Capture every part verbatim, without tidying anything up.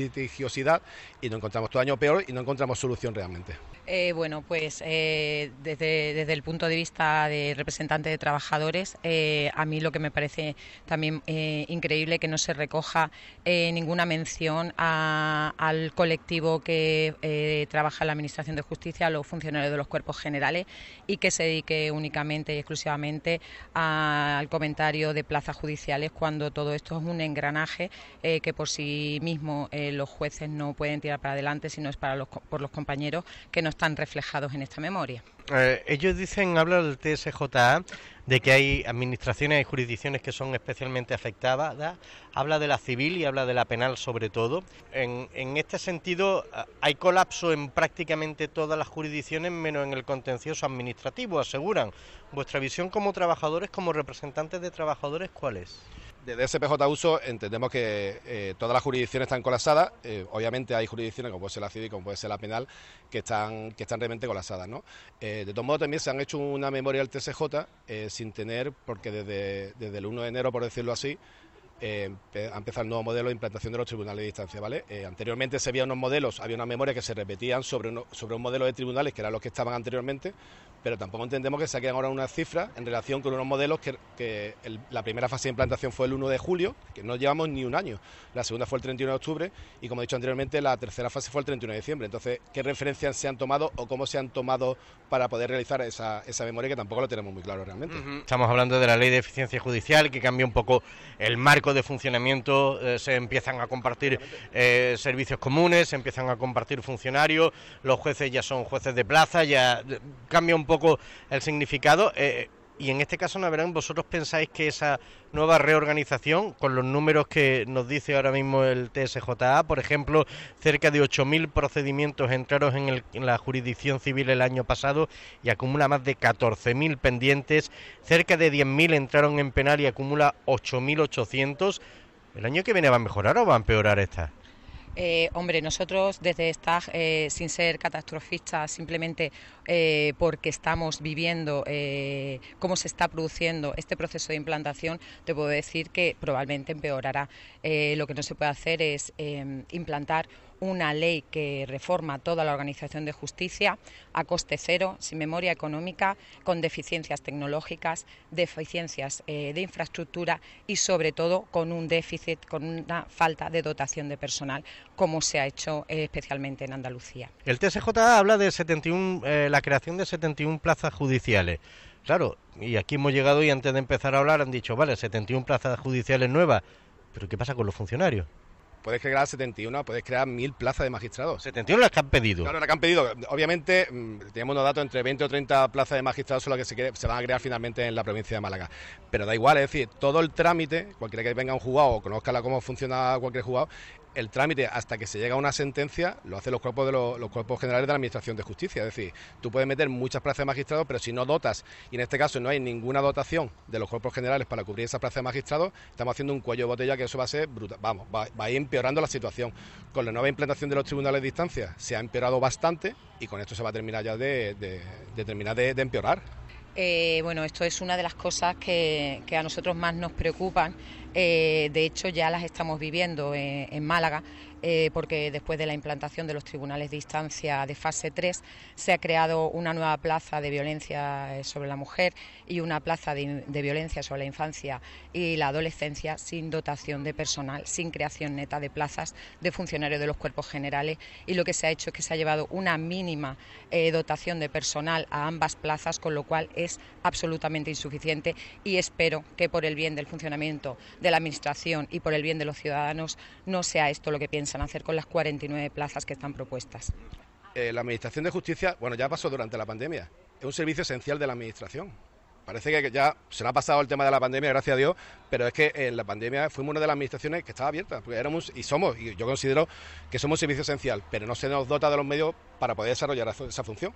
litigiosidad y nos encontramos todo año peor y no encontramos solución realmente. Eh, bueno, pues eh, desde, desde el punto de vista de representante de trabajadores, eh, a mí lo que me parece también eh, increíble que no se recoja eh, ninguna mención a, al colectivo que eh, trabaja en la Administración de Justicia, a los funcionarios de los cuerpos generales, y que se dedique únicamente y exclusivamente a, al comentario de plazas judiciales, cuando todo esto es un engranaje eh, que por sí mismo eh, los jueces no pueden tirar para adelante, sino es para los, por los compañeros que no están reflejados en esta memoria. Eh, ellos dicen, habla el T S J A, de que hay administraciones y jurisdicciones que son especialmente afectadas, habla de la civil y habla de la penal sobre todo. En, en este sentido, hay colapso en prácticamente todas las jurisdicciones, menos en el contencioso administrativo, aseguran. ¿Vuestra visión como trabajadores, como representantes de trabajadores, cuál es? Desde S P J Uso entendemos que eh, todas las jurisdicciones están colapsadas. Eh, obviamente hay jurisdicciones, como puede ser la civil, como puede ser la penal, que están que están realmente colapsadas, ¿no? Eh, de todos modos, también se han hecho una memoria del T S J eh, sin tener, porque desde, desde el uno de enero, por decirlo así, Eh, ha empezado el nuevo modelo de implantación de los tribunales de distancia, ¿vale? Eh, anteriormente se había unos modelos, había una memoria que se repetían sobre, uno, sobre un modelo de tribunales que eran los que estaban anteriormente, pero tampoco entendemos que saquen ahora unas cifras en relación con unos modelos que, que el, la primera fase de implantación fue el uno de julio, que no llevamos ni un año, la segunda fue el treinta y uno de octubre y, como he dicho anteriormente, la tercera fase fue el treinta y uno de diciembre. Entonces, ¿qué referencias se han tomado o cómo se han tomado para poder realizar esa, esa memoria, que tampoco lo tenemos muy claro realmente? Uh-huh. Estamos hablando de la Ley de Eficiencia Judicial, que cambia un poco el marco de funcionamiento, eh, se empiezan a compartir eh, servicios comunes, se empiezan a compartir funcionarios, los jueces ya son jueces de plaza, ya eh, cambia un poco el significado. Eh, y en este caso, Navarán, ¿vosotros pensáis que esa nueva reorganización, con los números que nos dice ahora mismo el T S J A, por ejemplo, cerca de ocho mil procedimientos entraron en, el, en la jurisdicción civil el año pasado y acumula más de catorce mil pendientes, cerca de diez mil entraron en penal y acumula ocho mil ochocientos, ¿el año que viene va a mejorar o va a empeorar esta? Eh, hombre, nosotros desde esta, eh, sin ser catastrofistas, simplemente eh, porque estamos viviendo eh, cómo se está produciendo este proceso de implantación, te puedo decir que probablemente empeorará. Eh, lo que no se puede hacer es eh, implantar una ley que reforma toda la organización de justicia a coste cero, sin memoria económica, con deficiencias tecnológicas, deficiencias eh, de infraestructura y sobre todo con un déficit, con una falta de dotación de personal, como se ha hecho eh, especialmente en Andalucía. El T S J A habla de setenta y uno, eh, la creación de setenta y una plazas judiciales. Claro, y aquí hemos llegado y antes de empezar a hablar han dicho, vale, setenta y una plazas judiciales nuevas, pero ¿qué pasa con los funcionarios? Puedes crear setenta y uno, puedes crear mil plazas de magistrados. setenta y uno las que han pedido. Claro, las que han pedido. Obviamente, tenemos unos datos, entre veinte o treinta plazas de magistrados son las que se, quiere, se van a crear finalmente en la provincia de Málaga. Pero da igual, es decir, todo el trámite, cualquiera que venga a un juzgado o conozca cómo funciona cualquier juzgado, el trámite hasta que se llega a una sentencia lo hacen los cuerpos de los, los cuerpos generales de la Administración de Justicia. Es decir, tú puedes meter muchas plazas de magistrados, pero si no dotas, y en este caso no hay ninguna dotación de los cuerpos generales para cubrir esas plazas de magistrados, estamos haciendo un cuello de botella que eso va a ser brutal. Vamos, va, va a ir empeorando la situación. Con la nueva implantación de los tribunales de distancia se ha empeorado bastante y con esto se va a terminar ya de, de, de terminar de, de empeorar. Eh, bueno, esto es una de las cosas que, que a nosotros más nos preocupan. Eh, de hecho, ya las estamos viviendo en, en Málaga, eh, porque después de la implantación de los tribunales de instancia de fase tres se ha creado una nueva plaza de violencia sobre la mujer y una plaza de, de violencia sobre la infancia y la adolescencia sin dotación de personal, sin creación neta de plazas de funcionarios de los cuerpos generales, y lo que se ha hecho es que se ha llevado una mínima eh, dotación de personal a ambas plazas, con lo cual es absolutamente insuficiente, y espero que por el bien del funcionamiento de la Administración y por el bien de los ciudadanos no sea esto lo que piensan hacer con las cuarenta y nueve plazas que están propuestas. Eh, la Administración de Justicia, bueno, ya pasó durante la pandemia, es un servicio esencial de la Administración. Parece que ya se nos ha pasado el tema de la pandemia, gracias a Dios, pero es que en la pandemia fuimos una de las administraciones que estaba abierta, porque éramos y somos, y yo considero que somos un servicio esencial, pero no se nos dota de los medios para poder desarrollar esa función.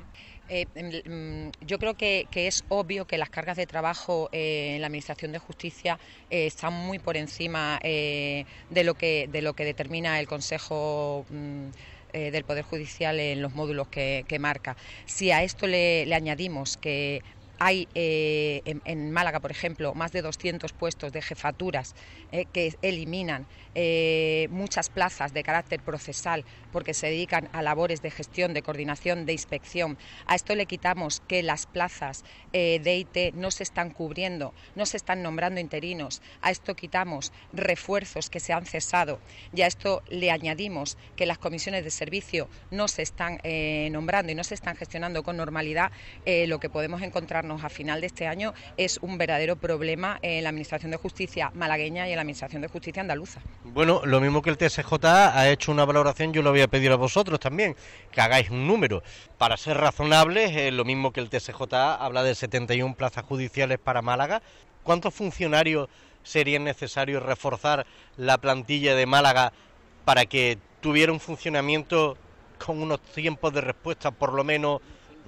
Eh, yo creo que, que es obvio que las cargas de trabajo eh, en la Administración de Justicia eh, están muy por encima eh, de lo que de lo que determina el Consejo mm, eh, del Poder Judicial en los módulos que, que marca. Si a esto le, le añadimos que hay eh, en, en Málaga, por ejemplo, más de doscientos puestos de jefaturas eh, que eliminan eh, muchas plazas de carácter procesal porque se dedican a labores de gestión, de coordinación, de inspección. A esto le quitamos que las plazas eh, de I T no se están cubriendo, no se están nombrando interinos. A esto quitamos refuerzos que se han cesado y a esto le añadimos que las comisiones de servicio no se están eh, nombrando y no se están gestionando con normalidad. Eh, lo que podemos encontrar a final de este año es un verdadero problema en la Administración de Justicia malagueña y en la Administración de Justicia andaluza. Bueno, lo mismo que el T S J ha hecho una valoración, yo lo voy a pedir a vosotros también, que hagáis un número. Para ser razonables, eh, lo mismo que el T S J habla de setenta y una plazas judiciales para Málaga. ¿Cuántos funcionarios serían necesarios reforzar la plantilla de Málaga para que tuviera un funcionamiento con unos tiempos de respuesta por lo menos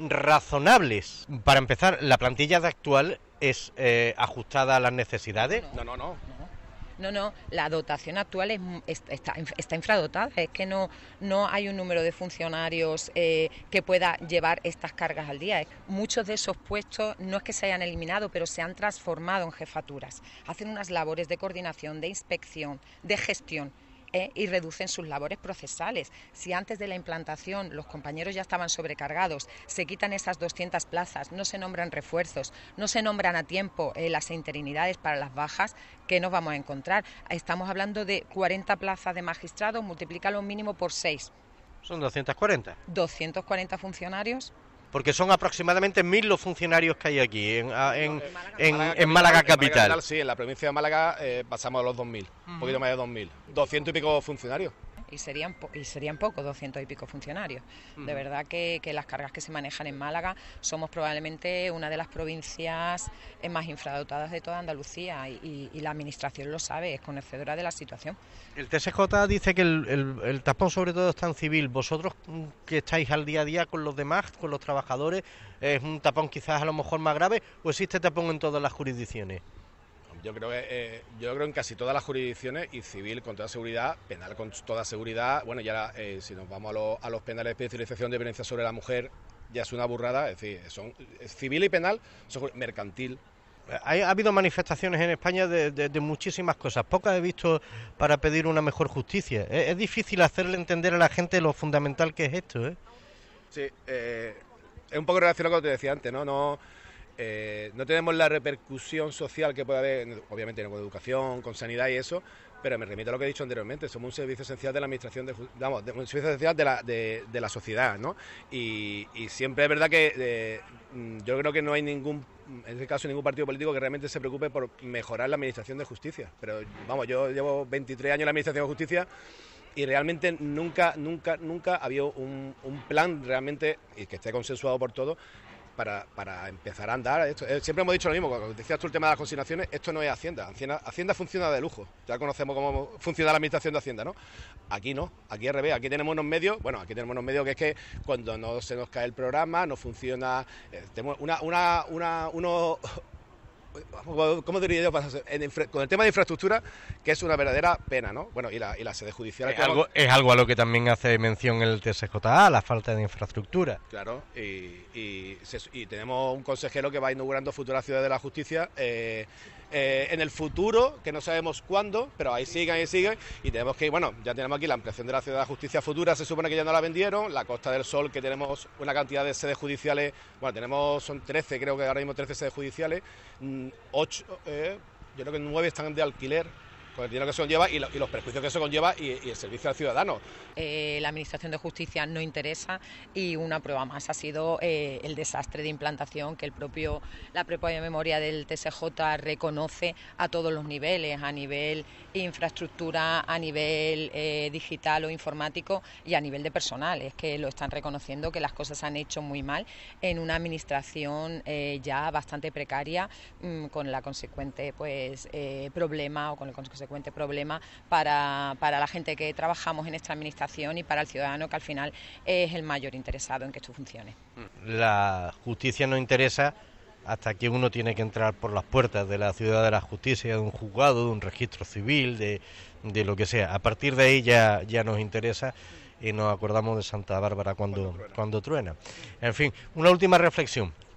razonables? Para empezar, ¿la plantilla de actual es eh, ajustada a las necesidades? No, no, no. No, no, la dotación actual es, está, está infradotada, es que no, no hay un número de funcionarios eh, que pueda llevar estas cargas al día. Muchos de esos puestos no es que se hayan eliminado, pero se han transformado en jefaturas. Hacen unas labores de coordinación, de inspección, de gestión. Eh, y reducen sus labores procesales. Si antes de la implantación los compañeros ya estaban sobrecargados, se quitan esas doscientas plazas, no se nombran refuerzos, no se nombran a tiempo eh, las interinidades para las bajas, ¿qué nos vamos a encontrar? Estamos hablando de cuarenta plazas de magistrados, multiplícalo mínimo por seis. Son doscientos cuarenta. doscientos cuarenta funcionarios. Porque son aproximadamente mil los funcionarios que hay aquí, en, en, en, Málaga, en Málaga capital. En Málaga, sí, en la provincia de Málaga eh, pasamos a los dos mil, uh-huh. Un poquito más de dos mil. doscientos y pico funcionarios. Y serían, po y serían pocos, doscientos y pico funcionarios. Uh-huh. De verdad que, que las cargas que se manejan en Málaga somos probablemente una de las provincias más infradotadas de toda Andalucía y, y, y la Administración lo sabe, es conocedora de la situación. El T S J dice que el, el, el tapón sobre todo está en civil. Vosotros que estáis al día a día con los demás, con los trabajadores, ¿es un tapón quizás a lo mejor más grave o existe tapón en todas las jurisdicciones? Yo creo que eh, yo creo en casi todas las jurisdicciones, y civil con toda seguridad, penal con toda seguridad. Bueno, ya eh, si nos vamos a, lo, a los penales de especialización de violencia sobre la mujer, ya es una burrada. Es decir, son civil y penal, son mercantil. Ha, ha habido manifestaciones en España de, de, de muchísimas cosas, pocas he visto para pedir una mejor justicia. Es, es difícil hacerle entender a la gente lo fundamental que es esto, ¿eh? Sí, eh, es un poco relacionado con lo que te decía antes, ¿no? No Eh, no tenemos la repercusión social que puede haber, obviamente, con educación, con sanidad y eso, pero me remito a lo que he dicho anteriormente, somos un servicio esencial de la administración, de, vamos, de, un servicio esencial de la, de, de la sociedad, ¿no? Y, y siempre es verdad que eh, yo creo que no hay ningún, en este caso, ningún partido político que realmente se preocupe por mejorar la administración de justicia. Pero, vamos, yo llevo veintitrés años en la administración de justicia y realmente nunca, nunca, nunca había un, un plan realmente, y que esté consensuado por todos, Para, para empezar a andar. Esto, eh, siempre hemos dicho lo mismo, cuando decías tú el tema de las consignaciones, esto no es Hacienda. Hacienda, Hacienda funciona de lujo, ya conocemos cómo funciona la administración de Hacienda, ¿no? Aquí no, aquí al revés, aquí tenemos unos medios, bueno, aquí tenemos unos medios que es que cuando no se nos cae el programa, no funciona, eh, tenemos una, una, una, uno... ¿Cómo diría yo? Con el tema de infraestructura, que es una verdadera pena, ¿no? Bueno, y la, y la sede judicial... Es algo, es algo a lo que también hace mención el T S J A, la falta de infraestructura. Claro, y, y, y tenemos un consejero que va inaugurando futuras ciudades de la justicia eh, eh, en el futuro, que no sabemos cuándo, pero ahí siguen, ahí siguen, y tenemos que, bueno, ya tenemos aquí la ampliación de la ciudad de la justicia futura, se supone que ya no la vendieron, la Costa del Sol, que tenemos una cantidad de sedes judiciales, bueno, tenemos, son trece, creo que ahora mismo trece sedes judiciales, ocho, eh, yo creo que nueve están de alquiler, con el dinero que se conlleva y, lo, y los prejuicios que se conlleva y, y el servicio al ciudadano. Eh, la Administración de Justicia no interesa y una prueba más ha sido eh, el desastre de implantación que el propio la propia memoria del T S J reconoce a todos los niveles, a nivel infraestructura, a nivel eh, digital o informático y a nivel de personal. Es que lo están reconociendo que las cosas se han hecho muy mal en una administración eh, ya bastante precaria, mmm, con la consecuente pues eh, problema o con el consecuente problema para, para la gente que trabajamos en esta administración y para el ciudadano, que al final es el mayor interesado en que esto funcione. La justicia no interesa hasta que uno tiene que entrar por las puertas de la ciudad de la justicia, de un juzgado, de un registro civil, de, de lo que sea. A partir de ahí ya, ya nos interesa y nos acordamos de Santa Bárbara cuando, cuando truena. Cuando truena. En fin, una última reflexión.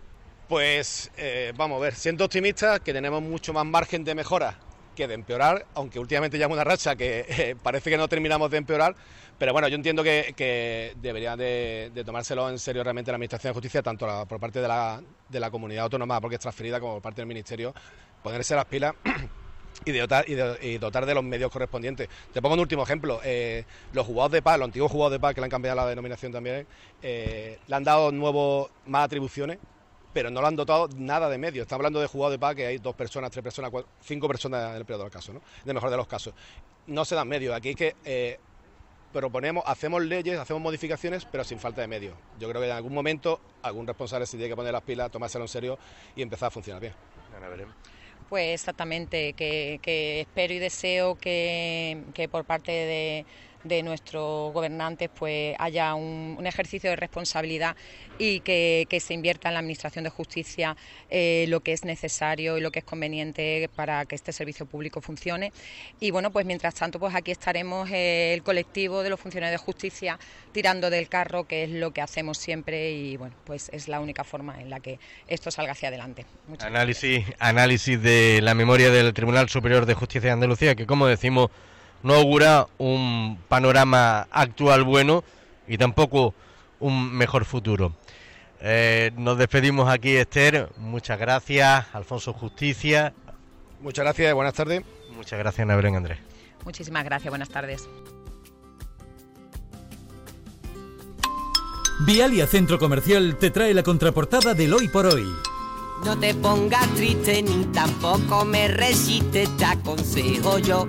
Pues eh, vamos a ver, siendo optimistas, que tenemos mucho más margen de mejora que de empeorar, aunque últimamente ya es una racha que eh, parece que no terminamos de empeorar, pero bueno, yo entiendo que, que debería de, de tomárselo en serio realmente la Administración de Justicia, tanto la, por parte de la, de la comunidad autónoma, porque es transferida, como por parte del Ministerio, ponerse las pilas y, de dotar, y, de, y dotar de los medios correspondientes. Te pongo un último ejemplo, eh, los juzgados de paz, los antiguos juzgados de paz, que le han cambiado la denominación también, eh, le han dado nuevos, más atribuciones, pero no le han dotado nada de medios. Estamos hablando de juzgados de paz que hay dos personas, tres personas, cuatro, cinco personas en el peor de los casos, ¿no? En el mejor de los casos. No se dan medios. Aquí es que eh, proponemos, hacemos leyes, hacemos modificaciones, pero sin falta de medios. Yo creo que en algún momento algún responsable se tiene que poner las pilas, tomárselo en serio y empezar a funcionar bien. Ana Belén. Pues exactamente, que, que espero y deseo que, que por parte de, de nuestros gobernantes pues haya un, un ejercicio de responsabilidad y que, que se invierta en la Administración de Justicia eh, lo que es necesario y lo que es conveniente para que este servicio público funcione. Y bueno, pues mientras tanto pues aquí estaremos eh, el colectivo de los funcionarios de justicia tirando del carro, que es lo que hacemos siempre, y bueno, pues es la única forma en la que esto salga hacia adelante. Muchas análisis, análisis de la memoria del Tribunal Superior de Justicia de Andalucía, que como decimos no augura un panorama actual bueno y tampoco un mejor futuro. Eh, nos despedimos aquí, Esther. Muchas gracias, Alfonso Justicia. Muchas gracias y buenas tardes. Muchas gracias, Ana Belén Andrés. Muchísimas gracias, buenas tardes. Vialia Centro Comercial te trae la contraportada del Hoy por Hoy. No te pongas triste ni tampoco me resistes, te aconsejo yo.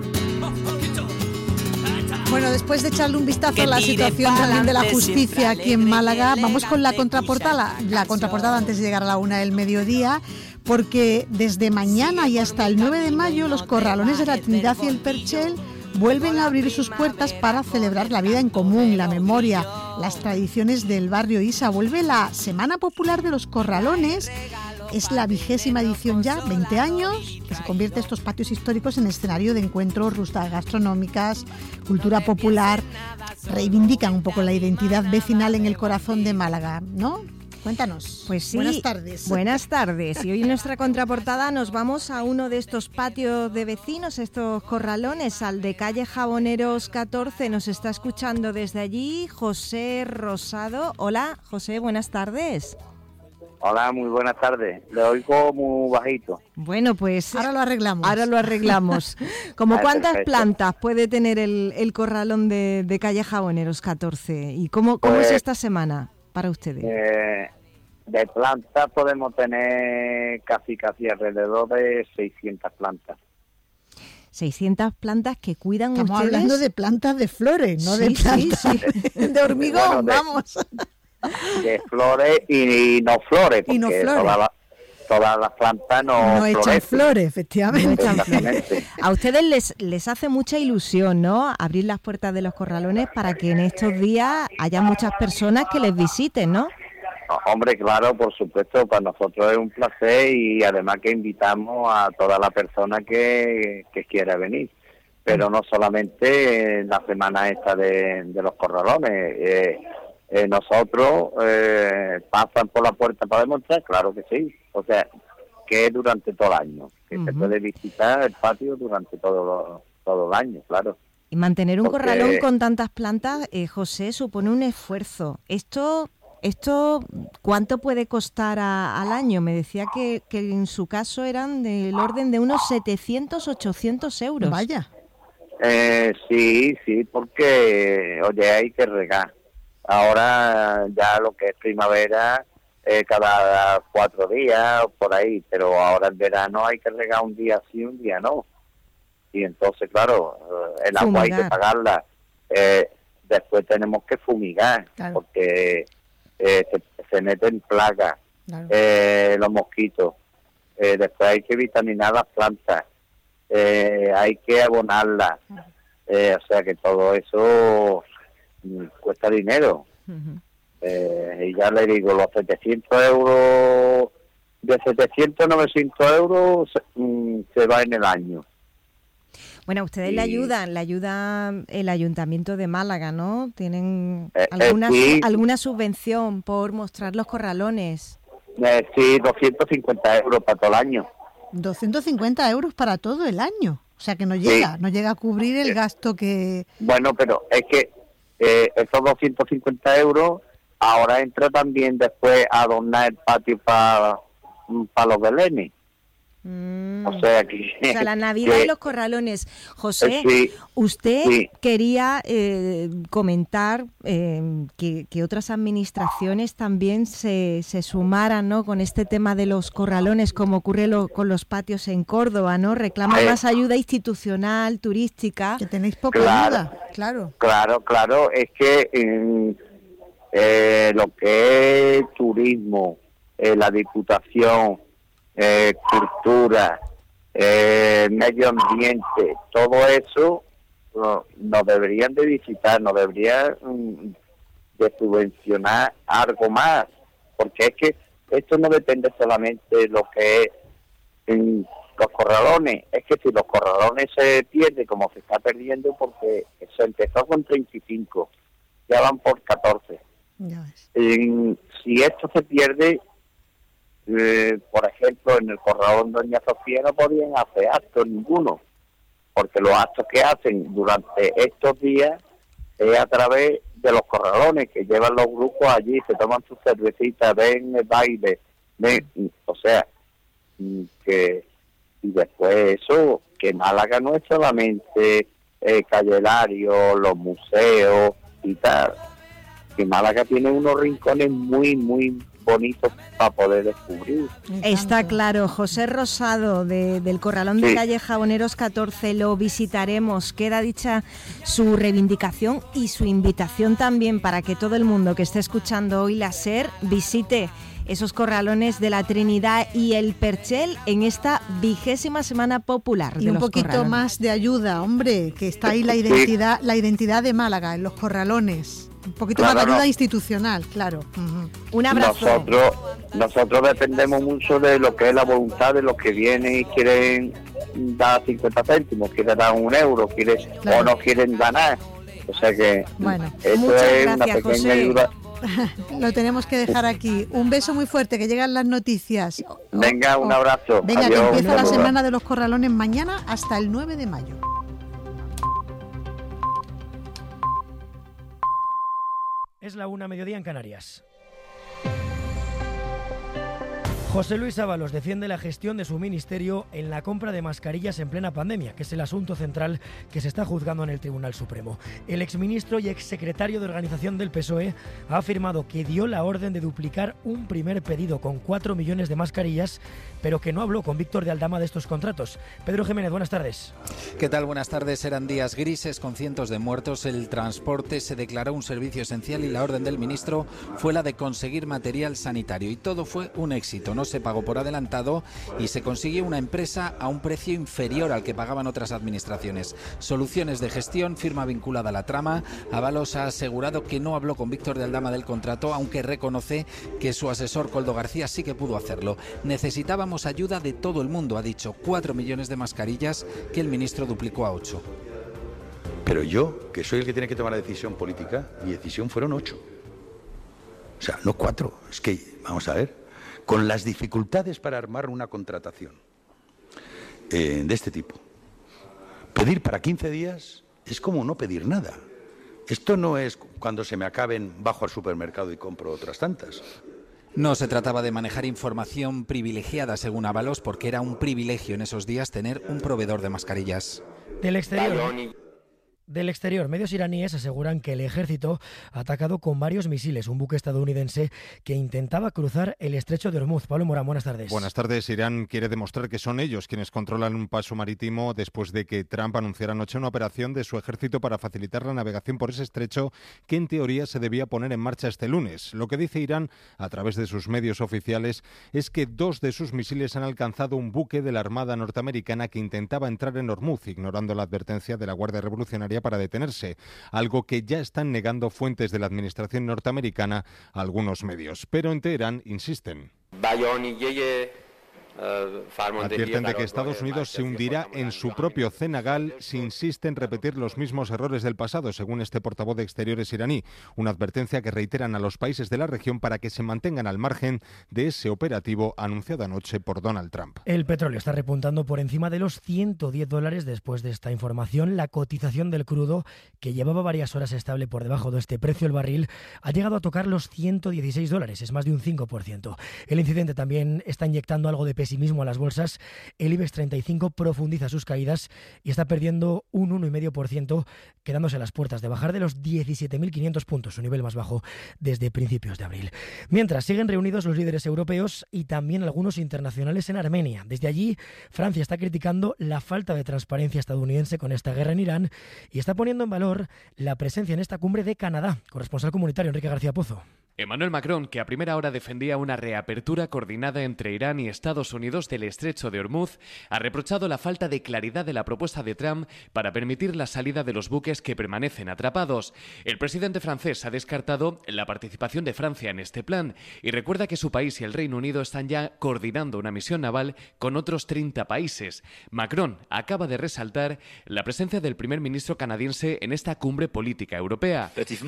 Bueno, después de echarle un vistazo a la situación también de la justicia aquí en Málaga, vamos con la contraportada, la contraportada antes de llegar a la una del mediodía, porque desde mañana y hasta el nueve de mayo los corralones de la Trinidad y el Perchel vuelven a abrir sus puertas para celebrar la vida en común, la memoria, las tradiciones del barrio Isa. Vuelve la Semana Popular de los Corralones. Es la vigésima edición ya, veinte años, que se convierte estos patios históricos en escenario de encuentros, rustas gastronómicas, cultura popular. Reivindican un poco la identidad vecinal en el corazón de Málaga, ¿no? Cuéntanos. Pues sí. Buenas tardes. Buenas tardes. Y hoy en nuestra contraportada nos vamos a uno de estos patios de vecinos, estos corralones, al de calle Jaboneros catorce. Nos está escuchando desde allí José Rosado. Hola, José, buenas tardes. Hola, muy buenas tardes. Le oigo muy bajito. Bueno, pues ahora lo arreglamos. Ahora lo arreglamos. ¿Como Ah, cuántas perfecto. plantas puede tener el, el corralón de, de calle Jaboneros catorce? ¿Y cómo, cómo Pues, es esta semana para ustedes? Eh, de plantas podemos tener casi casi alrededor de seiscientas plantas. seiscientas plantas que cuidan Estamos ustedes. hablando de plantas de flores, no Sí, de sí, plantas sí. de hormigón, Bueno, de- vamos. De flores y, no flores, porque Y no flores. Todas, las, todas las plantas no, No echan florecen. flores, efectivamente. Exactamente. A ustedes les, les hace mucha ilusión, ¿no?, abrir las puertas de los corralones para que en estos días haya muchas personas que les visiten, ¿no? Hombre, claro, por supuesto, para nosotros es un placer y además que invitamos a toda la persona que, que quiera venir. Pero no solamente en la semana esta de, de los corralones. Eh, eh, nosotros eh, pasan por la puerta para demostrar, claro que sí. O sea, que es durante todo el año. Que Uh-huh. se puede visitar el patio durante todo, lo- todo el año, claro. Y mantener un Porque- corralón con tantas plantas, eh, José, supone un esfuerzo. Esto, esto, ¿cuánto puede costar a- al año? Me decía que, que en su caso eran del orden de unos setecientos, ochocientos euros. Vaya. Eh, sí, sí, porque, oye, hay que regar. Ahora ya lo que es primavera, eh, cada cuatro días o por ahí, pero ahora en verano hay que regar un día sí, un día no. Y entonces, claro, eh, el agua hay que Fumigar. pagarla. Eh, después tenemos que fumigar, Claro. porque eh, se, se meten plagas, Claro. eh, los mosquitos. Eh, después hay que vitaminar las plantas. Eh, hay que abonarlas. Eh, o sea que todo eso mm, cuesta dinero. Ujú. Eh, y ya le digo, los setecientos euros, de setecientos a novecientos euros se, mm, se va en el año. Bueno, a ustedes Y- le ayudan, le ayuda el Ayuntamiento de Málaga, ¿no? ¿Tienen Eh, eh, alguna, sí. alguna subvención por mostrar los corralones? Eh, sí, doscientos cincuenta euros para todo el año. doscientos cincuenta euros para todo el año. O sea que no llega, sí. no llega a cubrir el gasto que... Bueno, pero es que eh, esos doscientos cincuenta euros ahora entra también después a adornar el patio para pa los belenes. Mm. O sea, que, o sea, la Navidad que, y los corralones. José, sí, usted sí. quería eh, comentar eh, que, que otras administraciones también se, se sumaran, ¿no?, con este tema de los corralones, como ocurre lo, con los patios en Córdoba, ¿no? Reclaman eh, más ayuda institucional, turística. Que tenéis poca claro, ayuda, claro. Claro, claro, es que eh, eh, lo que es turismo, eh, la Diputación, Eh, cultura, eh, medio ambiente, todo eso no, nos deberían de visitar, nos deberían mm, de subvencionar algo más, porque es que esto no depende solamente de lo que es mm, los corralones, es que si los corralones se pierden como se está perdiendo, porque se empezó con treinta y cinco, ya van por catorce. Ya ves. Eh, si esto se pierde, Eh, por ejemplo, en el corralón Doña Sofía no podían hacer actos ninguno, porque los actos que hacen durante estos días es a través de los corralones, que llevan los grupos allí, se toman sus cervecitas, ven el baile, ven, o sea, que y después eso, que Málaga no es solamente eh, Calle Lario, los museos y tal, que Málaga tiene unos rincones muy, muy bonitos para poder descubrir. Está claro. José Rosado, de, del Corralón sí. de Calle Jaboneros catorce, lo visitaremos. Queda dicha su reivindicación y su invitación también para que todo el mundo que esté escuchando hoy la SER visite esos corralones de la Trinidad y el Perchel en esta vigésima Semana Popular. Y de un los poquito corralones. más de ayuda, hombre, que está ahí la identidad, la identidad de Málaga, en los corralones. Un poquito claro, más de ayuda no. institucional, claro. Uh-huh. Un abrazo. Nosotros, nosotros dependemos mucho de lo que es la voluntad de los que vienen y quieren dar cincuenta céntimos, quieren dar un euro, quieren claro. o no quieren ganar. O sea que bueno, eso es gracias, una pequeña José. Ayuda. Lo tenemos que dejar aquí. Un beso muy fuerte, que llegan las noticias. Venga, un abrazo. Venga, Adiós. que empieza la semana de los corralones mañana hasta el nueve de mayo. Es la una, mediodía en Canarias. José Luis Ábalos defiende la gestión de su ministerio en la compra de mascarillas en plena pandemia, que es el asunto central que se está juzgando en el Tribunal Supremo. El exministro y exsecretario de Organización del P S O E ha afirmado que dio la orden de duplicar un primer pedido con cuatro millones de mascarillas, pero que no habló con Víctor de Aldama de estos contratos. Pedro Jiménez, buenas tardes. ¿Qué tal? Buenas tardes. Eran días grises con cientos de muertos. El transporte se declaró un servicio esencial y la orden del ministro fue la de conseguir material sanitario. Y todo fue un éxito. No se pagó por adelantado y se consiguió una empresa a un precio inferior al que pagaban otras administraciones. Soluciones de gestión, firma vinculada a la trama. Ábalos ha asegurado que no habló con Víctor de Aldama del contrato, aunque reconoce que su asesor Coldo García sí que pudo hacerlo. Necesitábamos ayuda de todo el mundo, ha dicho. Cuatro millones de mascarillas que el ministro duplicó a ocho. Pero yo, que soy el que tiene que tomar la decisión política, mi decisión fueron ocho. O sea, no cuatro. Es que, vamos a ver, con las dificultades para armar una contratación eh, de este tipo, pedir para quince días es como no pedir nada. Esto no es cuando se me acaben, bajo al supermercado y compro otras tantas. No se trataba de manejar información privilegiada, según Ábalos, porque era un privilegio en esos días tener un proveedor de mascarillas. Del exterior. Del exterior, medios iraníes aseguran que el ejército ha atacado con varios misiles un buque estadounidense que intentaba cruzar el estrecho de Hormuz. Pablo Morán, buenas tardes. Buenas tardes. Irán quiere demostrar que son ellos quienes controlan un paso marítimo después de que Trump anunciara anoche una operación de su ejército para facilitar la navegación por ese estrecho que en teoría se debía poner en marcha este lunes. Lo que dice Irán a través de sus medios oficiales es que dos de sus misiles han alcanzado un buque de la Armada norteamericana que intentaba entrar en Hormuz, ignorando la advertencia de la Guardia Revolucionaria para detenerse, algo que ya están negando fuentes de la administración norteamericana a algunos medios. Pero en Teherán insisten. Advierten de que Estados Unidos se hundirá en su propio cenagal si insiste en repetir los mismos errores del pasado, según este portavoz de Exteriores iraní. Una advertencia que reiteran a los países de la región para que se mantengan al margen de ese operativo anunciado anoche por Donald Trump. El petróleo está repuntando por encima de los ciento diez dólares después de esta información. La cotización del crudo, que llevaba varias horas estable por debajo de este precio el barril, ha llegado a tocar los ciento dieciséis dólares, es más de un cinco por ciento. El incidente también está inyectando algo de pesimismo a las bolsas. El IBEX treinta y cinco profundiza sus caídas y está perdiendo un uno coma cinco por ciento, quedándose a las puertas de bajar de los diecisiete mil quinientos puntos, su nivel más bajo desde principios de abril. Mientras siguen reunidos los líderes europeos y también algunos internacionales en Armenia. Desde allí, Francia está criticando la falta de transparencia estadounidense con esta guerra en Irán y está poniendo en valor la presencia en esta cumbre de Canadá. Corresponsal comunitario Enrique García Pozo. Emmanuel Macron, que a primera hora defendía una reapertura coordinada entre Irán y Estados Unidos del estrecho de Hormuz, ha reprochado la falta de claridad de la propuesta de Trump para permitir la salida de los buques que permanecen atrapados. El presidente francés ha descartado la participación de Francia en este plan y recuerda que su país y el Reino Unido están ya coordinando una misión naval con otros treinta países. Macron acaba de resaltar la presencia del primer ministro canadiense en esta cumbre política europea.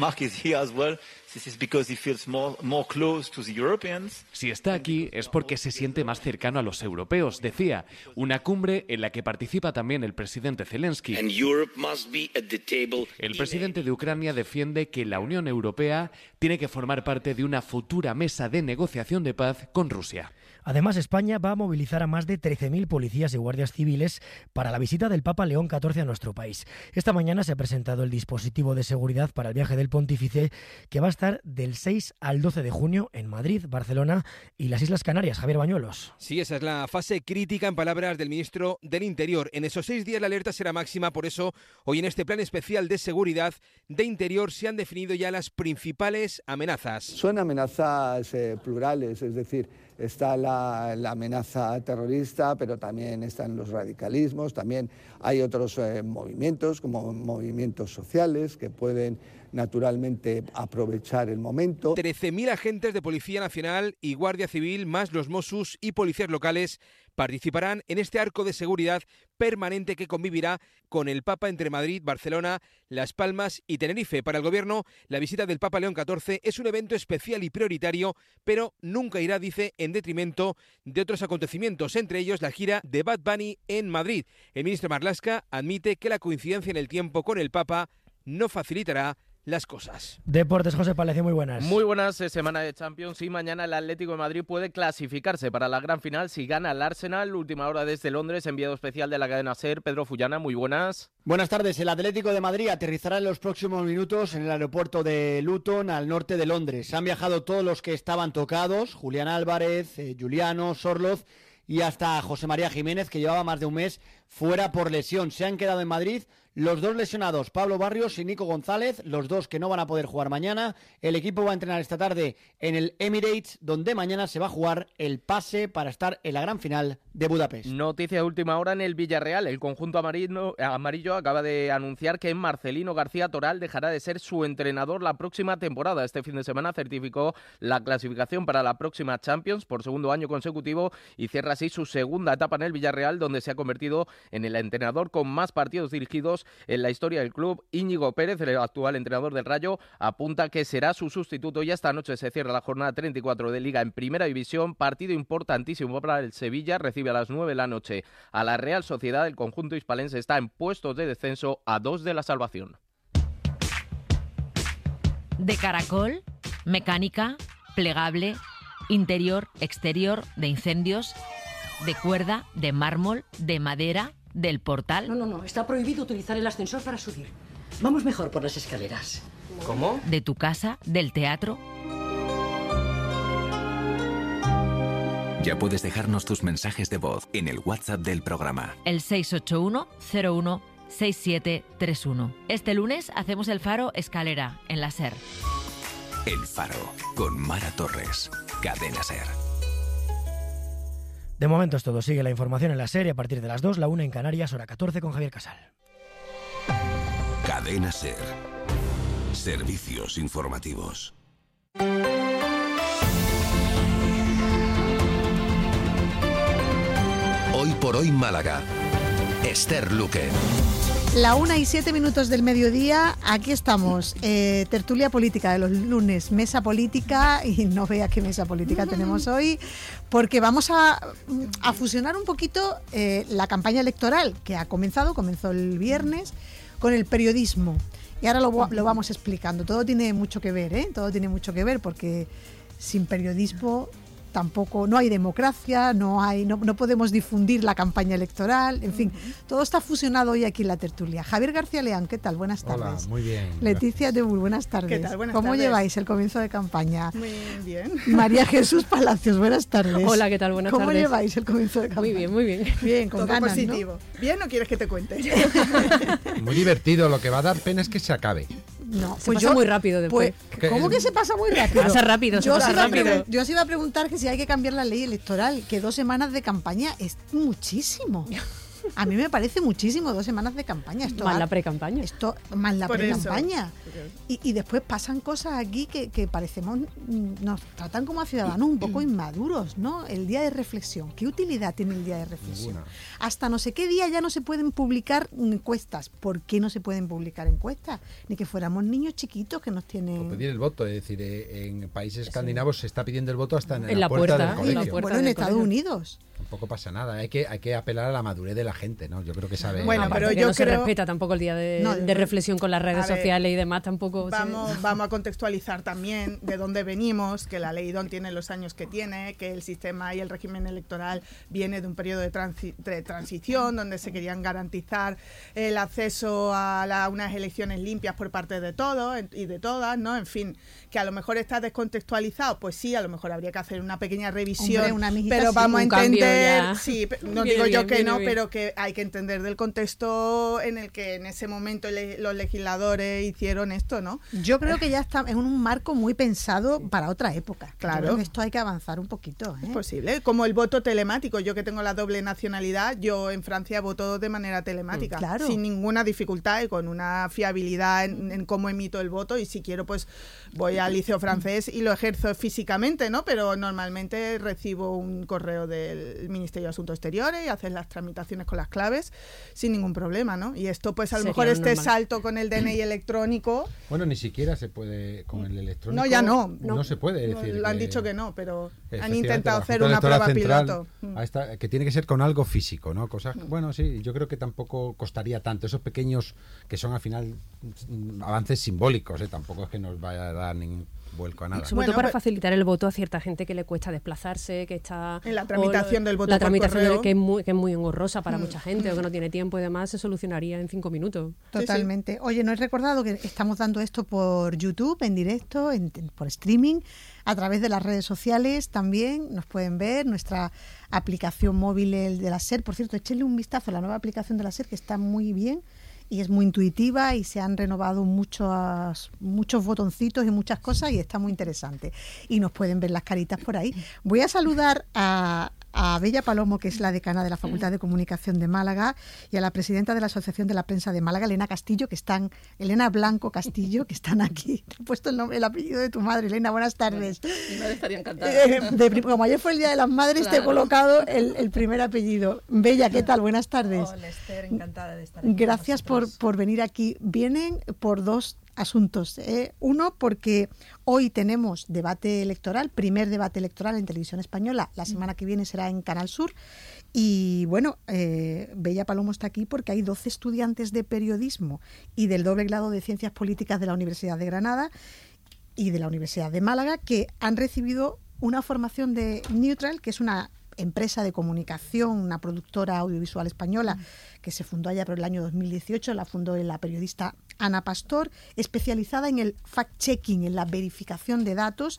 Si está aquí es porque se siente más cercano a los europeos, decía. Una cumbre en la que participa también el presidente Zelensky. El presidente de Ucrania defiende que la Unión Europea tiene que formar parte de una futura mesa de negociación de paz con Rusia. Además, España va a movilizar a más de trece mil policías y guardias civiles para la visita del Papa León catorce a nuestro país. Esta mañana se ha presentado el dispositivo de seguridad para el viaje del pontífice, que va a estar del seis al doce de junio en Madrid, Barcelona y las Islas Canarias. Javier Bañuelos. Sí, esa es la fase crítica, en palabras del ministro del Interior. En esos seis días la alerta será máxima, por eso hoy en este plan especial de seguridad de Interior se han definido ya las principales amenazas. Son amenazas eh, plurales, es decir, está la, la amenaza terrorista, pero también están los radicalismos, también hay otros eh, movimientos, como movimientos sociales, que pueden naturalmente aprovechar el momento. trece mil agentes de Policía Nacional y Guardia Civil, más los Mossos y policías locales, participarán en este arco de seguridad permanente que convivirá con el Papa entre Madrid, Barcelona, Las Palmas y Tenerife. Para el Gobierno, la visita del Papa León catorce es un evento especial y prioritario, pero nunca irá, dice, en detrimento de otros acontecimientos, entre ellos la gira de Bad Bunny en Madrid. El ministro Marlaska admite que la coincidencia en el tiempo con el Papa no facilitará las cosas. Deportes, José Palacio, muy buenas. Muy buenas, eh, semana de Champions y mañana el Atlético de Madrid puede clasificarse para la gran final si gana el Arsenal. Última hora desde Londres, enviado especial de la cadena SER, Pedro Fullana, muy buenas. Buenas tardes, el Atlético de Madrid aterrizará en los próximos minutos en el aeropuerto de Luton, al norte de Londres. Han viajado todos los que estaban tocados, Julián Álvarez, eh, Juliano, Sorloz y hasta José María Jiménez, que llevaba más de un mes fuera por lesión. Se han quedado en Madrid los dos lesionados, Pablo Barrios y Nico González, los dos que no van a poder jugar mañana. El equipo va a entrenar esta tarde en el Emirates, donde mañana se va a jugar el pase para estar en la gran final de Budapest. Noticia de última hora en el Villarreal. El conjunto amarillo, amarillo acaba de anunciar que Marcelino García Toral dejará de ser su entrenador la próxima temporada. Este fin de semana certificó la clasificación para la próxima Champions por segundo año consecutivo y cierra así su segunda etapa en el Villarreal, donde se ha convertido en el entrenador con más partidos dirigidos en la historia del club. Íñigo Pérez, el actual entrenador del Rayo, apunta que será su sustituto y esta noche se cierra la jornada treinta y cuatro de Liga en Primera División, partido importantísimo para el Sevilla, recibe a las nueve de la noche a la Real Sociedad. El conjunto hispalense está en puestos de descenso a dos de la salvación. De caracol, mecánica, plegable, interior, exterior, de incendios, de cuerda, de mármol, de madera, del portal. No, no, no, está prohibido utilizar el ascensor para subir. Vamos mejor por las escaleras. ¿Cómo? De tu casa, del teatro. Ya puedes dejarnos tus mensajes de voz en el WhatsApp del programa. El seis ocho uno cero uno seis siete tres uno. Este lunes hacemos el Faro Escalera, en la SER. El Faro, con Mara Torres, Cadena SER. De momento es todo. Sigue la información en la serie a partir de las dos, la una en Canarias, hora catorce con Javier Casal. Cadena SER. Servicios informativos. Hoy por Hoy Málaga. Esther Luque. La una y siete minutos del mediodía, aquí estamos, eh, tertulia política de los lunes, mesa política, y no vea qué mesa política tenemos hoy, porque vamos a, a fusionar un poquito eh, la campaña electoral que ha comenzado, comenzó el viernes, con el periodismo. Y ahora lo, lo vamos explicando. Todo tiene mucho que ver, ¿eh? Todo tiene mucho que ver, porque sin periodismo tampoco, no hay democracia, no hay, no, no podemos difundir la campaña electoral, en fin, todo está fusionado hoy aquí en la tertulia. Javier García Leán, ¿qué tal? Buenas tardes. Hola, muy bien. Leticia Debul, buenas tardes. ¿Qué tal? Buenas ¿Cómo tardes. lleváis el comienzo de campaña? Muy bien. María Jesús Palacios, buenas tardes. Hola, ¿qué tal? Buenas ¿Cómo tardes. lleváis el comienzo de campaña? Muy bien, muy bien. Bien, con Todo ganas, positivo. ¿no? ¿Bien o quieres que te cuente? Muy divertido, lo que va a dar pena es que se acabe. No, Se pasa muy rápido después. Pues, ¿cómo que se pasa muy rápido? Pasa rápido, se yo pasa os iba a rápido. pregun- Yo os iba a preguntar que si hay que cambiar la ley electoral, que dos semanas de campaña es muchísimo. A mí me parece muchísimo, dos semanas de campaña. Esto Más ha- la pre-campaña. Esto, más la Por eso. pre-campaña. Y, y después pasan cosas aquí que, que parecemos, mm, nos tratan como a ciudadanos un poco inmaduros, ¿no? El día de reflexión. ¿Qué utilidad tiene el día de reflexión? Ninguna. Hasta no sé qué día ya no se pueden publicar encuestas. ¿Por qué no se pueden publicar encuestas? Ni que fuéramos niños chiquitos que nos tienen... Pedir el voto, es decir, eh, en países escandinavos se está pidiendo el voto hasta en, En la, la puerta, puerta, del en colegio. la puerta Bueno, en del Estados colegio. Unidos. Tampoco pasa nada, hay que, hay que apelar a la madurez de la gente, ¿no? Yo creo que sabe... Bueno, Aparte pero que yo no se creo- respeta tampoco el día de, No, de reflexión con las redes a ver, sociales y demás tampoco. se- Vamos, vamos a contextualizar también de dónde venimos, que la ley D O N tiene los años que tiene, que el sistema y el régimen electoral viene de un periodo de, transi- de transición donde se querían garantizar el acceso a la- unas elecciones limpias por parte de todos en- y de todas, ¿no? En fin, que a lo mejor está descontextualizado, pues sí, a lo mejor habría que hacer una pequeña revisión, Hombre, una mijita pero sí, vamos un a cambio entender, ya. sí, pe- no Viene digo yo bien, que viene no, bien. pero que hay que entender del contexto en el que en ese momento le- los legisladores hicieron esto, ¿no? Yo creo que ya está en un marco muy pensado para otra época. Claro. Yo creo que esto hay que avanzar un poquito. ¿eh? Es posible, como el voto telemático. Yo que tengo la doble nacionalidad, yo en Francia voto de manera telemática, Mm, claro. sin ninguna dificultad y con una fiabilidad en, en cómo emito el voto, y si quiero pues voy al liceo francés y lo ejerzo físicamente, ¿no? Pero normalmente recibo un correo del Ministerio de Asuntos Exteriores y haces las tramitaciones con las claves sin ningún problema, ¿no? Y esto pues a lo Sería mejor este normal. salto con el D N I electrónico, Bueno, ni siquiera se puede con el electrónico. no, ya no. No, se puede No, decir. Lo han que- dicho que no, pero han efectivamente, intentado la hacer Junta una Electoral prueba Central piloto. Mm. a esta- que tiene que ser con algo físico, ¿no? Cosas, bueno, sí, yo creo que tampoco costaría tanto. Esos pequeños que son al final mm, avances simbólicos, ¿eh? Tampoco es que nos vaya a dar ningún vuelco a nada. pues pues Sobre todo para facilitar el voto a cierta gente que le cuesta desplazarse, que está... En la tramitación o del voto La por tramitación correo. del- que es muy, que es muy engorrosa para Mm. mucha gente, o Mm. que no tiene tiempo y demás, se solucionaría en cinco minutos. Totalmente. Oye, no he recordado que estamos dando esto por YouTube, en directo, en- en- por streaming, a través de las redes sociales también. Nos pueden ver nuestra aplicación móvil el de la SER. Por cierto, échenle un vistazo a la nueva aplicación de la SER, que está muy bien y es muy intuitiva, y se han renovado muchos, muchos botoncitos y muchas cosas, y está muy interesante. Y nos pueden ver las caritas por ahí. Voy a saludar a, a Bella Palomo, que es la decana de la Facultad de Comunicación de Málaga, y a la presidenta de la Asociación de la Prensa de Málaga, Elena Castillo, que están, Elena Blanco Castillo, que están aquí. Te he puesto el nombre, el apellido de tu madre, Elena, buenas tardes. Mi madre estaría encantada. Eh, de prim- como ayer fue el Día de las Madres, te he Claro. colocado el, el primer apellido. Bella, ¿qué tal? Buenas tardes. Hola, Esther, encantada de estar aquí. Gracias por, por venir aquí. Vienen por dos asuntos. ¿eh? Uno, porque hoy tenemos debate electoral, primer debate electoral en Televisión Española. La semana que viene será en Canal Sur. Y bueno, eh, Bella Palomo está aquí porque hay doce estudiantes de periodismo y del doble grado de Ciencias Políticas de la Universidad de Granada y de la Universidad de Málaga, que han recibido una formación de Neutral, que es una empresa de comunicación, una productora audiovisual española que se fundó allá por el año dos mil dieciocho, la fundó la periodista Ana Pastor, especializada en el fact-checking, en la verificación de datos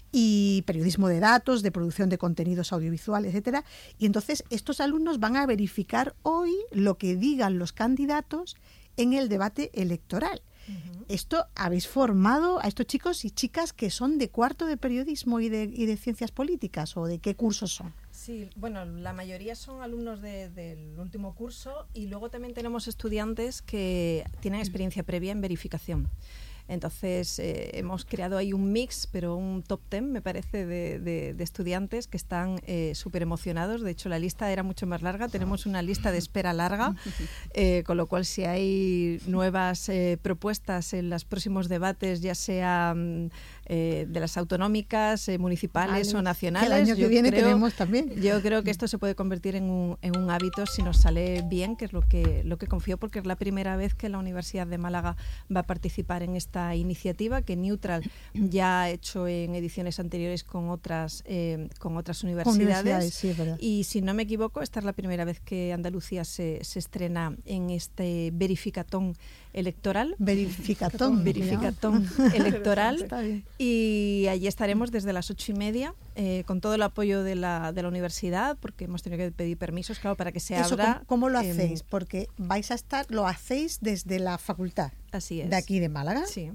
y periodismo de datos, de producción de contenidos audiovisuales, etcétera. Y entonces estos alumnos van a verificar hoy lo que digan los candidatos en el debate electoral. Esto habéis formado a estos chicos y chicas que son de cuarto de periodismo y de, y de ciencias políticas, ¿o de qué cursos son? Sí, bueno, la mayoría son alumnos de- del último curso, y luego también tenemos estudiantes que tienen experiencia previa en verificación. Entonces eh, hemos creado ahí un mix, pero un top ten, me parece, de, de, de estudiantes que están eh, súper emocionados. De hecho, la lista era mucho más larga. Tenemos una lista de espera larga, eh, con lo cual si hay nuevas eh, propuestas en los próximos debates, ya sean eh, de las autonómicas, eh, municipales vale. o nacionales, que el año que viene creo, tenemos también. Yo creo que esto se puede convertir en un, en un hábito si nos sale bien, que es lo que, lo que confío, porque es la primera vez que la Universidad de Málaga va a participar en esta iniciativa, que Neutral ya ha hecho en ediciones anteriores con otras, eh, con otras universidades. universidades sí, es verdad. Y si no me equivoco, esta es la primera vez que Andalucía se, se estrena en este verificatón electoral. Verificatón. Verificatón electoral. Y allí estaremos desde las ocho y media eh, con todo el apoyo de la, de la universidad, porque hemos tenido que pedir permisos, claro, para que se Eso, abra. ¿cómo, cómo lo eh, hacéis? Porque vais a estar, lo hacéis desde la facultad. Así es. De aquí de Málaga. Sí.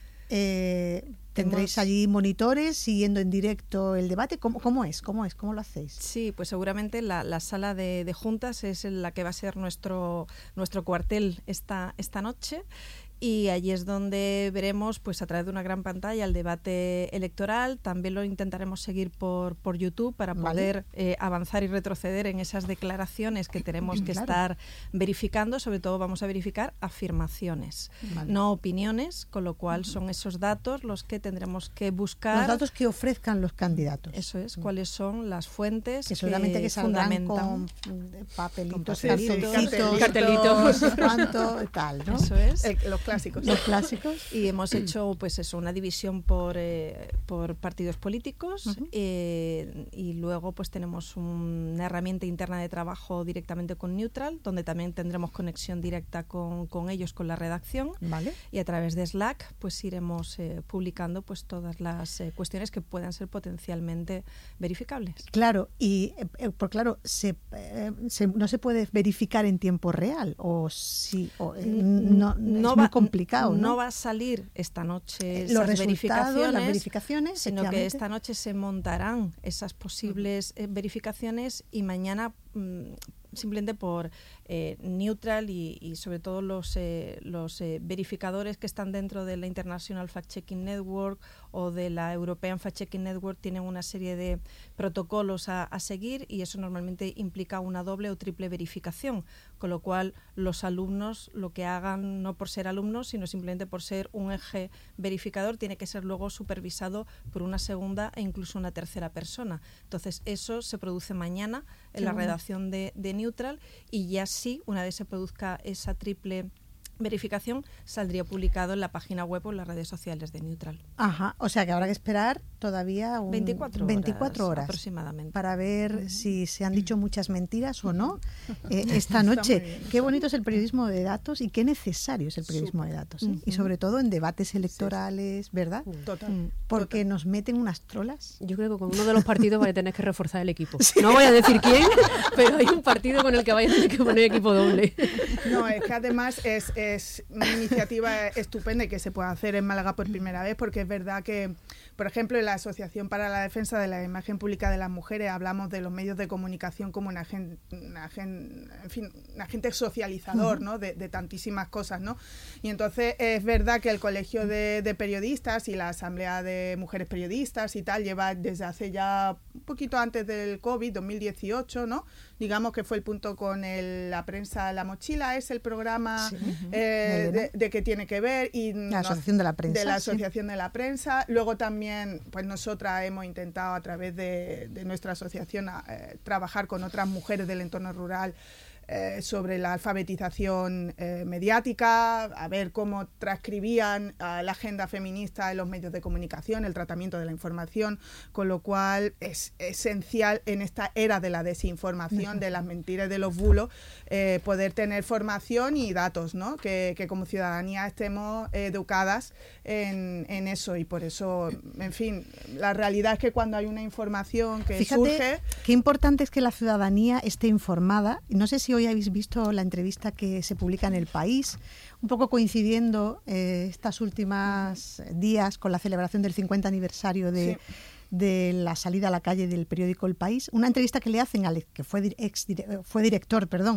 Eh, ¿Tendréis allí monitores siguiendo en directo el debate? ¿Cómo, cómo es? ¿Cómo es? ¿Cómo lo hacéis? Sí, pues seguramente la, la sala de, de juntas es la que va a ser nuestro, nuestro cuartel esta, esta noche. Y allí es donde veremos, pues a través de una gran pantalla, el debate electoral. También lo intentaremos seguir por, por YouTube para poder vale. eh, avanzar y retroceder en esas declaraciones que tenemos que claro. estar verificando. Sobre todo vamos a verificar afirmaciones, vale. no opiniones, con lo cual son esos datos los que tendremos que buscar. Los datos que ofrezcan los candidatos. Eso es, cuáles son las fuentes que seguramente que, que saldrán con papelitos, con cartelitos, cartelitos, cuánto, tal, ¿no? Eso es. El, los clásicos. Los clásicos. Y hemos hecho pues eso, una división por, eh, por partidos políticos uh-huh. eh, y luego pues tenemos un, una herramienta interna de trabajo directamente con Neutral, donde también tendremos conexión directa con, con ellos, con la redacción. Vale. Y a través de Slack pues iremos eh, publicando pues todas las eh, cuestiones que puedan ser potencialmente verificables. Claro, y eh, por claro, se, eh, se, no se puede verificar en tiempo real, o sí, o, eh, no, no es va, muy complicado, ¿no? No va a salir esta noche los esas verificaciones, las verificaciones, sino que esta noche se montarán esas posibles uh-huh. verificaciones y mañana mmm, simplemente por eh, Neutral y, y sobre todo los, eh, los eh, verificadores que están dentro de la International Fact-Checking Network o de la European Fact-Checking Network tienen una serie de protocolos a, a seguir, y eso normalmente implica una doble o triple verificación, con lo cual los alumnos lo que hagan, no por ser alumnos, sino simplemente por ser un eje verificador, tiene que ser luego supervisado por una segunda e incluso una tercera persona. Entonces eso se produce mañana en sí, la bueno. redacción de, de Neutral, y ya sí, una vez se produzca esa triple verificación, saldría publicado en la página web o en las redes sociales de Neutral. Ajá, o sea que habrá que esperar todavía un veinticuatro, veinticuatro horas, horas aproximadamente para ver uh-huh. si se han dicho muchas mentiras o no eh, esta noche. Qué bonito es el periodismo de datos y qué necesario es el periodismo Super. de datos, ¿eh? uh-huh. y sobre todo en debates electorales, sí, sí. ¿verdad? Total. Porque Total. nos meten unas trolas. Yo creo que con uno de los partidos vais a tener que reforzar el equipo. Sí. No voy a decir quién, pero hay un partido con el que vais a tener que poner equipo doble. No, es que además es, es una iniciativa estupenda y que se puede hacer en Málaga por primera vez, porque es verdad que, por ejemplo, en la Asociación para la Defensa de la Imagen Pública de las Mujeres hablamos de los medios de comunicación como un agente, un agente, en fin, un agente socializador, ¿no? de, de tantísimas cosas, ¿no? Y entonces es verdad que el Colegio de, de Periodistas y la Asamblea de Mujeres Periodistas y tal lleva desde hace ya un poquito antes del COVID, dos mil dieciocho, ¿no? Digamos que fue el punto con el, la prensa La Mochila, es el programa sí. eh, de, de que tiene que ver, y la Asociación de la Prensa. De la Asociación sí. de la Prensa. Luego también, pues nosotras hemos intentado a través de, de nuestra asociación eh, trabajar con otras mujeres del entorno rural Eh, sobre la alfabetización eh, mediática, a ver cómo transcribían uh, la agenda feminista en los medios de comunicación, el tratamiento de la información, con lo cual es esencial en esta era de la desinformación, de las mentiras, de los bulos, eh, poder tener formación y datos, ¿no? Que, que como ciudadanía estemos eh, educadas en, en eso, y por eso, en fin, la realidad es que cuando hay una información que Fíjate surge... qué importante es que la ciudadanía esté informada. No sé si hoy habéis visto la entrevista que se publica en El País, un poco coincidiendo eh, estas últimas días con la celebración del cincuenta aniversario de, sí. de la salida a la calle del periódico El País. Una entrevista que le hacen al que fue, ex, fue director, perdón,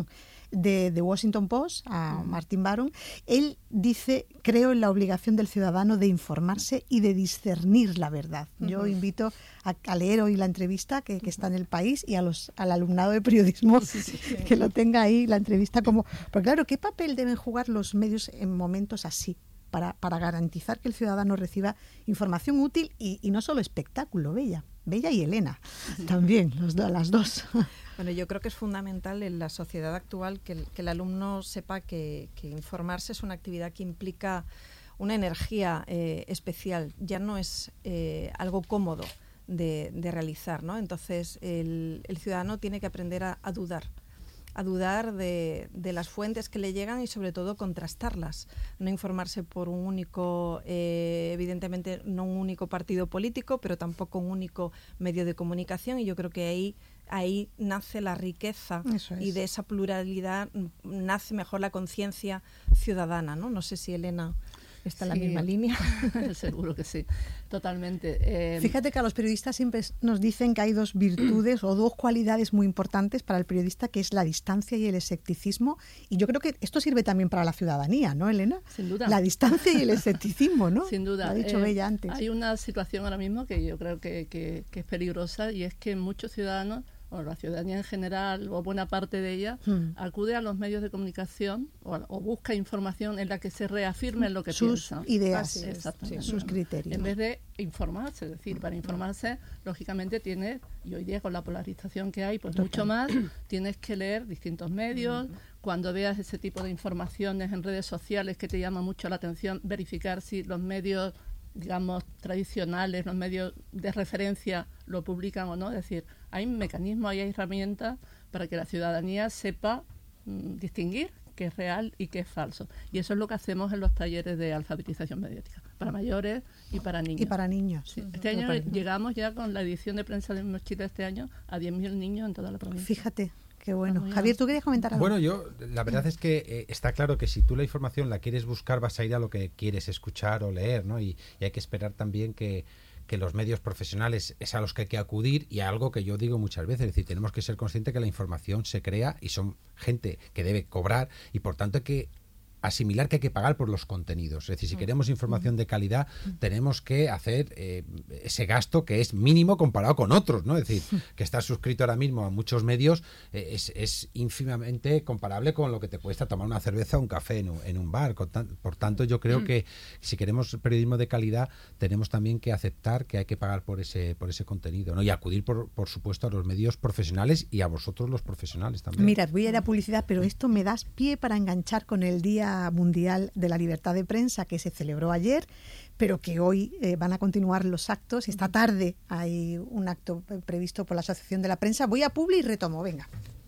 de The Washington Post, a Martin Baron, él dice, creo en la obligación del ciudadano de informarse y de discernir la verdad. Yo uh-huh. invito a, a leer hoy la entrevista que, que está en El País y a los, al alumnado de periodismo sí, sí, sí. que lo tenga ahí, la entrevista como... Pero claro, ¿qué papel deben jugar los medios en momentos así? Para, para garantizar que el ciudadano reciba información útil y, y no solo espectáculo, Bella. Bella y Elena, también, los do, las dos. Bueno, yo creo que es fundamental en la sociedad actual que el, que el alumno sepa que, que informarse es una actividad que implica una energía eh, especial, ya no es eh, algo cómodo de, de realizar, ¿no? Entonces, el, el ciudadano tiene que aprender a, a dudar. a dudar de, de las fuentes que le llegan y sobre todo contrastarlas, no informarse por un único, eh, evidentemente no un único partido político, pero tampoco un único medio de comunicación, y yo creo que ahí, ahí nace la riqueza y de esa pluralidad nace mejor la conciencia ciudadana, ¿no? No sé si Elena... ¿Está en sí, la misma línea? Seguro que sí, totalmente. Eh, Fíjate que a los periodistas siempre nos dicen que hay dos virtudes o dos cualidades muy importantes para el periodista, que es la distancia y el escepticismo. Y yo creo que esto sirve también para la ciudadanía, ¿no, Elena? Sin duda. La distancia y el escepticismo, ¿no? Sin duda. Lo ha dicho eh, Bella antes. Hay una situación ahora mismo que yo creo que, que, que es peligrosa, y es que muchos ciudadanos, o la ciudadanía en general, o buena parte de ella, hmm. acude a los medios de comunicación o, o busca información en la que se reafirme en lo que sus piensa. Ideas, sí, sus criterios. En vez de informarse, es decir, para informarse, lógicamente tienes, y hoy día con la polarización que hay, pues Total. mucho más, tienes que leer distintos medios. Cuando veas ese tipo de informaciones en redes sociales que te llama mucho la atención, verificar si los medios, digamos, tradicionales, los medios de referencia lo publican o no. Es decir, hay mecanismos, hay herramientas para que la ciudadanía sepa mmm, distinguir qué es real y qué es falso. Y eso es lo que hacemos en los talleres de alfabetización mediática, para mayores y para niños. Y para niños. Sí. Este año llegamos ya con la edición de prensa de Mochila este año a diez mil niños en toda la provincia. Fíjate. Qué bueno. Bueno, Javier, ¿tú querías comentar algo? Bueno, yo, la verdad es que eh, está claro que si tú la información la quieres buscar, vas a ir a lo que quieres escuchar o leer, ¿no? Y, y hay que esperar también que, que los medios profesionales es a los que hay que acudir, y a algo que yo digo muchas veces, es decir, tenemos que ser conscientes que la información se crea y son gente que debe cobrar, y por tanto hay que asimilar que hay que pagar por los contenidos. Es decir, si queremos información de calidad, tenemos que hacer eh, ese gasto que es mínimo comparado con otros, ¿no? Es decir, que estar suscrito ahora mismo a muchos medios eh, es, es ínfimamente comparable con lo que te cuesta tomar una cerveza o un café en un, en un bar. Por tanto, yo creo que si queremos periodismo de calidad, tenemos también que aceptar que hay que pagar por ese por ese contenido, ¿no? Y acudir, por, por supuesto, a los medios profesionales y a vosotros los profesionales también. Mirad, voy a ir a publicidad, pero esto me das pie para enganchar con el Día Mundial de la Libertad de Prensa, que se celebró ayer, pero que hoy eh, van a continuar los actos. Esta tarde hay un acto previsto por la Asociación de la Prensa. Voy a Publi y retomo, venga.